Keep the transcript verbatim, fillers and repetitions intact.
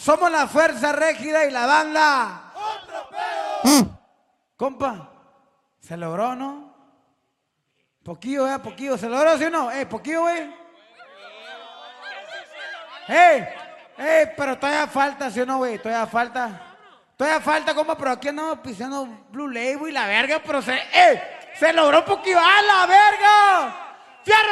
Somos la Fuerza Régida y la banda. ¡Otro pedo! Compa, se logró, ¿no? Poquillo, ¿eh? Poquillo. ¿Se logró, sí o no? Eh, poquillo, güey. ¡Eh! ¡Eh! Pero todavía falta, ¿sí o no, güey? Todavía falta. Todavía falta, compa, pero aquí andamos pisando Blue Label y la verga, pero se... ¡Eh! ¡Se logró poquillo! ¡A la verga! ¡Fierro!